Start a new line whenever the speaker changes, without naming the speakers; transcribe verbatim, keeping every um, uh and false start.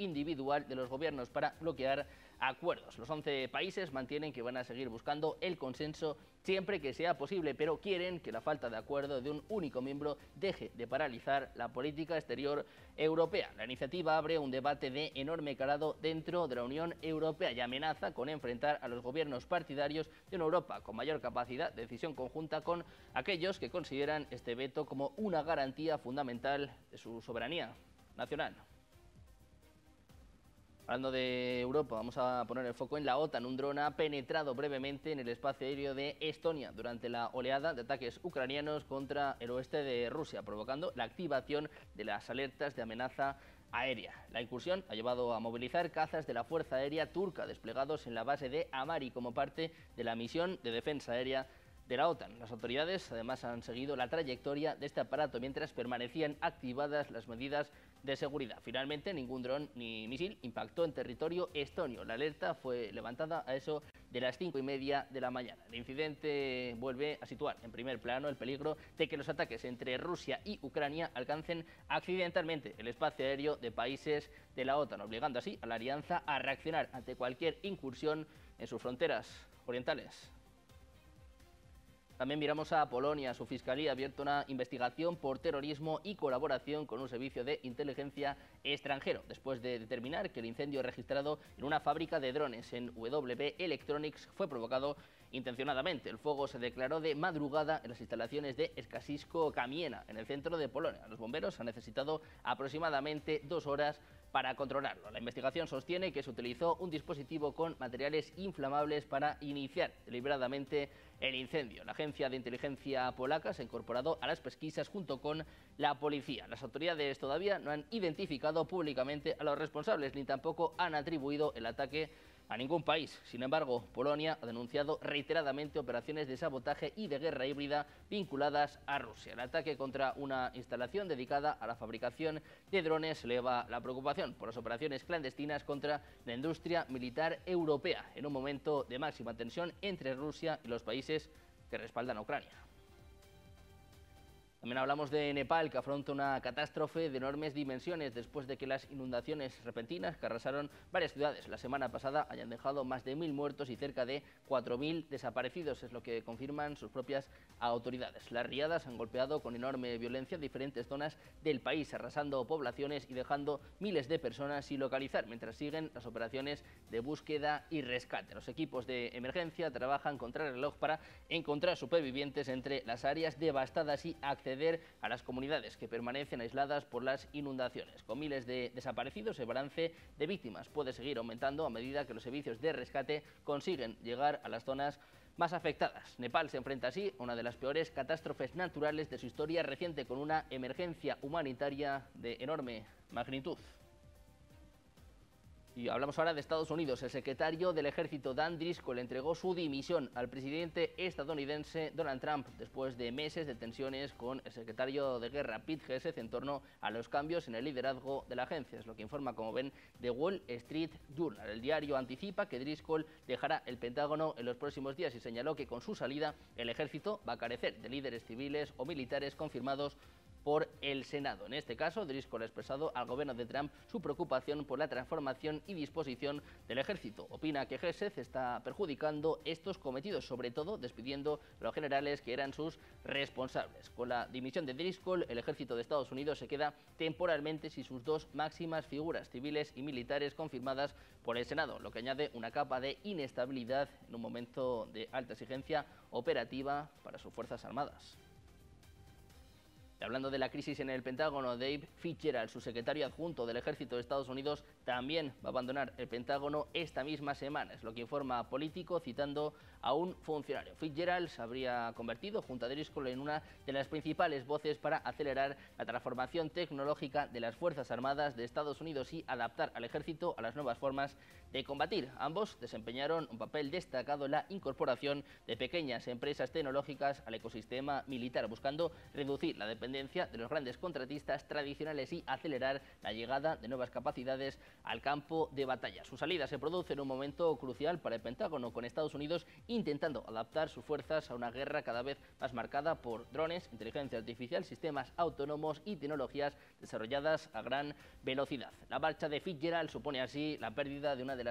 individual de los gobiernos para bloquear acuerdos. Los once países mantienen que van a seguir buscando el consenso siempre que sea posible, pero quieren que la falta de acuerdo de un único miembro deje de paralizar la política exterior europea. La iniciativa abre un debate de enorme calado dentro de la Unión Europea y amenaza con enfrentar a los gobiernos partidarios de una Europa con mayor capacidad de decisión conjunta con aquellos que consideran este veto como una garantía fundamental de su soberanía nacional. Hablando de Europa, vamos a poner el foco en la OTAN. Un dron ha penetrado brevemente en el espacio aéreo de Estonia durante la oleada de ataques ucranianos contra el oeste de Rusia, provocando la activación de las alertas de amenaza aérea. La incursión ha llevado a movilizar cazas de la Fuerza Aérea Turca desplegados en la base de Amari como parte de la misión de defensa aérea de la OTAN. Las autoridades además han seguido la trayectoria de este aparato mientras permanecían activadas las medidas de seguridad. Finalmente, ningún dron ni misil impactó en territorio estonio. La alerta fue levantada a eso de las cinco y media de la mañana. El incidente vuelve a situar en primer plano el peligro de que los ataques entre Rusia y Ucrania alcancen accidentalmente el espacio aéreo de países de la OTAN, obligando así a la alianza a reaccionar ante cualquier incursión en sus fronteras orientales. También miramos a Polonia. Su fiscalía ha abierto una investigación por terrorismo y colaboración con un servicio de inteligencia extranjero, después de determinar que el incendio registrado en una fábrica de drones en W B Electronics fue provocado intencionadamente. El fuego se declaró de madrugada en las instalaciones de Skażysko-Kamienia, en el centro de Polonia. Los bomberos han necesitado aproximadamente dos horas para controlarlo. La investigación sostiene que se utilizó un dispositivo con materiales inflamables para iniciar deliberadamente el incendio. La agencia de inteligencia polaca se ha incorporado a las pesquisas junto con la policía. Las autoridades todavía no han identificado públicamente a los responsables ni tampoco han atribuido el ataque a ningún país. Sin embargo, Polonia ha denunciado reiteradamente operaciones de sabotaje y de guerra híbrida vinculadas a Rusia. El ataque contra una instalación dedicada a la fabricación de drones eleva la preocupación por las operaciones clandestinas contra la industria militar europea, en un momento de máxima tensión entre Rusia y los países que respaldan a Ucrania. También hablamos de Nepal, que afronta una catástrofe de enormes dimensiones después de que las inundaciones repentinas que arrasaron varias ciudades la semana pasada hayan dejado más de mil muertos y cerca de cuatro mil desaparecidos, es lo que confirman sus propias autoridades. Las riadas han golpeado con enorme violencia diferentes zonas del país, arrasando poblaciones y dejando miles de personas sin localizar, mientras siguen las operaciones de búsqueda y rescate. Los equipos de emergencia trabajan contra el reloj para encontrar supervivientes entre las áreas devastadas y acceder a las comunidades que permanecen aisladas por las inundaciones. Con miles de desaparecidos, el balance de víctimas puede seguir aumentando a medida que los servicios de rescate consiguen llegar a las zonas más afectadas. Nepal se enfrenta así a una de las peores catástrofes naturales de su historia reciente, con una emergencia humanitaria de enorme magnitud. Y hablamos ahora de Estados Unidos. El secretario del Ejército, Dan Driscoll, entregó su dimisión al presidente estadounidense Donald Trump después de meses de tensiones con el secretario de Guerra, Pete Hegseth, en torno a los cambios en el liderazgo de la agencia. Es lo que informa, como ven, The Wall Street Journal. El diario anticipa que Driscoll dejará el Pentágono en los próximos días y señaló que con su salida el ejército va a carecer de líderes civiles o militares confirmados por el Senado. En este caso, Driscoll ha expresado al gobierno de Trump su preocupación por la transformación y disposición del ejército. Opina que Hegseth está perjudicando estos cometidos, sobre todo despidiendo a los generales que eran sus responsables. Con la dimisión de Driscoll, el ejército de Estados Unidos se queda temporalmente sin sus dos máximas figuras civiles y militares confirmadas por el Senado, lo que añade una capa de inestabilidad en un momento de alta exigencia operativa para sus Fuerzas Armadas. Hablando de la crisis en el Pentágono, Dave Fitzgerald, su secretario adjunto del Ejército de Estados Unidos, también va a abandonar el Pentágono esta misma semana, es lo que informa Político citando a un funcionario. Fitzgerald se habría convertido, junto a Driscoll, en una de las principales voces para acelerar la transformación tecnológica de las Fuerzas Armadas de Estados Unidos y adaptar al ejército a las nuevas formas de combatir. Ambos desempeñaron un papel destacado en la incorporación de pequeñas empresas tecnológicas al ecosistema militar, buscando reducir la dependencia independencia de los grandes contratistas tradicionales y acelerar la llegada de nuevas capacidades al campo de batalla. Su salida se produce en un momento crucial para el Pentágono, con Estados Unidos intentando adaptar sus fuerzas a una guerra cada vez más marcada por drones, inteligencia artificial, sistemas autónomos y tecnologías desarrolladas a gran velocidad. La marcha de Fitzgerald supone así la pérdida de una de las